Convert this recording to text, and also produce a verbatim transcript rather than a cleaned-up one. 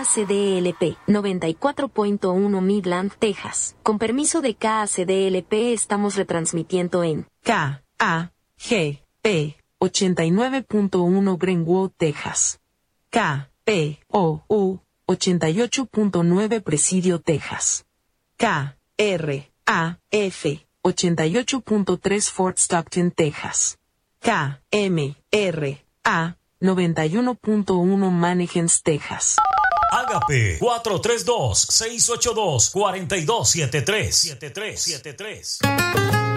A C D L P noventa y cuatro punto uno Midland, Texas. Con permiso de K A C D L P estamos retransmitiendo en K A G P ochenta y nueve punto uno Greenwood, Texas. K P O U ochenta y ocho punto nueve Presidio, Texas. K R A F ochenta y ocho punto tres Fort Stockton, Texas. K M R A noventa y uno punto uno Mannequins, Texas. Ágape cuatro tres dos, seis ocho dos, cuatro dos siete tres.